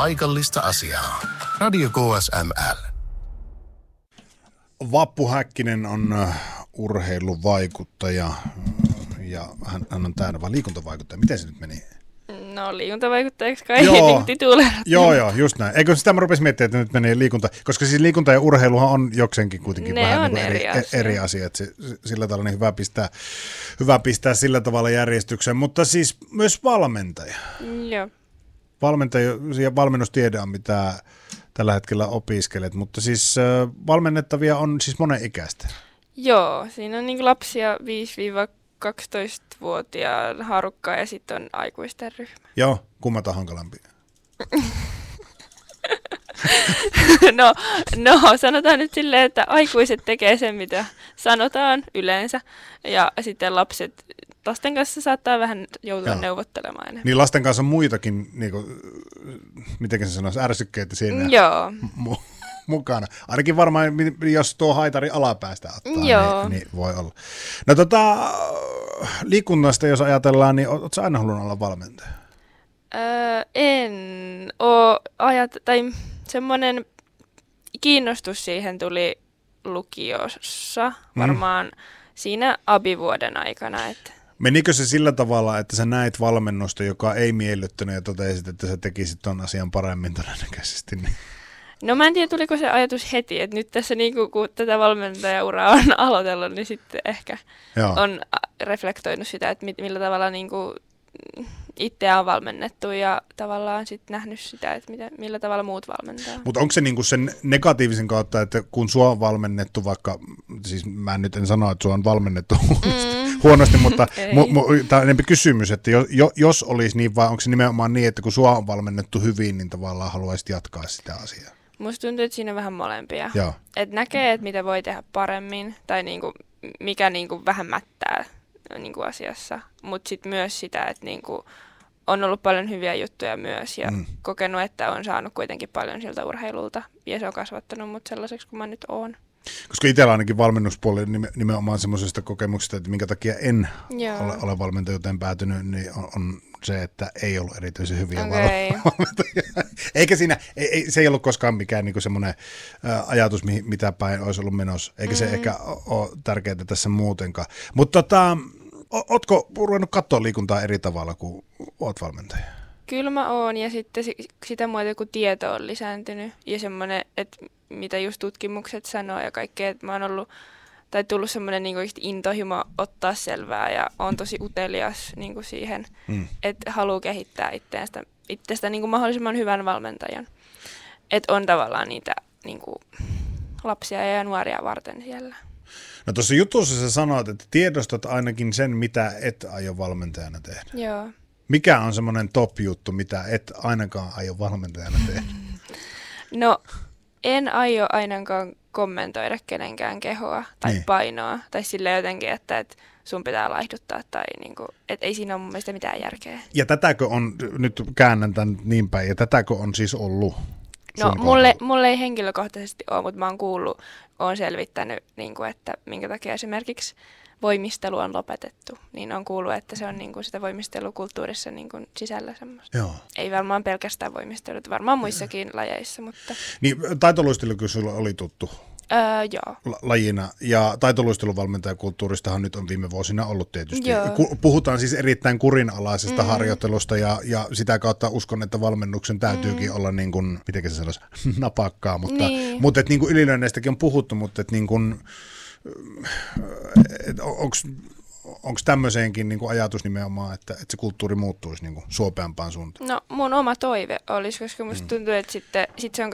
paikallista asiaa. Radio KSML. Vappu Häkkinen on urheiluvaikuttaja ja hän on täällä vaan liikuntavaikuttaja. Miten se nyt meni? No liikuntavaikuttajaksi kai niin tituleerattu. Joo, just näin. Eikö sitä mä rupesin miettimään, että nyt menee liikunta, koska siis liikunta ja urheiluhan on jokseenkin kuitenkin ne vähän on niin eri asia, että sillä tavalla niin hyvä pistää sillä tavalla järjestykseen, mutta siis myös valmentaja. Joo. Valmentaja ja valmennustiede on mitä tällä hetkellä opiskelet, mutta siis valmennettavia on siis monen ikäistä. Joo, siinä on niin lapsia 5-12-vuotiaan harukkaa ja sitten on aikuisten ryhmä. Joo, kummat on hankalampi? No, sanotaan nyt silleen, että aikuiset tekee sen, mitä sanotaan yleensä, ja sitten lasten kanssa saattaa vähän joutua neuvottelemaan enemmän. Niin lasten kanssa on muitakin, niinku, miten se sanoisi, ärsykkeitä siinä mukana. Ainakin varmaan, jos tuo haitari alapäästä ottaa, niin voi olla. No liikunnasta, jos ajatellaan, niin ootko aina halunnut olla valmentaja? En ole tai semmoinen kiinnostus siihen tuli lukiossa varmaan siinä abivuoden aikana. Että. Menikö se sillä tavalla, että sä näit valmennusta, joka ei miellyttänyt ja totesit, että sä tekisit ton asian paremmin todennäköisesti? Niin. No mä en tiedä, tuliko se ajatus heti, että nyt tässä niinku, kun tätä valmentajauraa on aloitellut, niin sitten ehkä on reflektoinut sitä, että millä tavalla niinku itseä on valmennettu ja tavallaan sitten nähnyt sitä, että millä tavalla muut valmentaa. Mutta onko se niinku sen negatiivisen kautta, että kun sua on valmennettu, vaikka, siis mä nyt en sano, että sua on valmennettu huonosti, mutta tämä on enemmän kysymys, että jos olisi niin, vai onko se nimenomaan niin, että kun sua on valmennettu hyvin, niin tavallaan haluaisit jatkaa sitä asiaa? Musta tuntuu, että siinä on vähän molempia. Että näkee, että mitä voi tehdä paremmin tai niinku, mikä niinku vähän mättää niinku asiassa, mutta sitten myös sitä, että niinku on ollut paljon hyviä juttuja myös ja kokenut, että on saanut kuitenkin paljon siltä urheilulta ja se on kasvattanut mut sellaiseksi kuin mä nyt oon. Koska itsellä ainakin valmennuspuoli nimenomaan semmoisesta kokemuksesta, että minkä takia en ole valmentajuuteen päätynyt, niin on se, että ei ollut erityisen hyviä valmentajia. Eikä siinä, se ei ollut koskaan mikään niin semmoinen ajatus, mitä päin olisi ollut menossa. Eikä se ehkä ole tärkeää tässä muutenkaan. Mutta ootko ruvennut katsoa liikuntaa eri tavalla, kun oot valmentaja? Kyllä mä oon ja sitten sitä muuta, kun tieto on lisääntynyt ja semmoinen, että mitä just tutkimukset sanoo ja kaikkea, että mä oon ollut tai tullut semmoinen niin intohimo ottaa selvää ja on tosi utelias niin kuin siihen, että haluaa kehittää itsestä niin kuin mahdollisimman hyvän valmentajan. Että on tavallaan niitä niin kuin lapsia ja nuoria varten siellä. No tuossa jutussa sä sanoit, että tiedostat ainakin sen, mitä et aio valmentajana tehdä. Joo. Mikä on semmoinen top-juttu, mitä et ainakaan aio valmentajana tehdä? No en aio ainakaan kommentoida kenenkään kehoa tai painoa. Tai sillä jotenkin, että sun pitää laihduttaa tai niinku, että ei siinä ole mun mielestä mitään järkeä. Ja tätäkö on, nyt käännän tämän niin päin, ja tätäkö on siis ollut? No mulle ei henkilökohtaisesti ole, mutta mä oon kuullut, oon selvittänyt, niinku, että minkä takia esimerkiksi voimistelu on lopetettu, niin on kuullut, että se on niinku sitä voimistelukulttuurissa niinku sisällä semmoista. Joo. Ei varmaan pelkästään voimistelut, varmaan muissakin lajeissa, mutta. Niin taitoluistelu kyllä sulla oli tuttu joo. Lajina, ja taitoluisteluvalmentajakulttuuristahan nyt on viime vuosina ollut tietysti. Puhutaan siis erittäin kurinalaisesta harjoittelusta, ja sitä kautta uskon, että valmennuksen täytyykin olla niin kuin, mitenkä se sanoisi, napakkaa, mutta et niin kuin ylilyönneistäkin on puhuttu, mutta et niin kuin onko tämmöiseenkin niin kuin ajatus nimenomaan, että se kulttuuri muuttuisi niin kuin suopeampaan suuntaan? No mun oma toive olisi, koska musta tuntuu, että sitten se on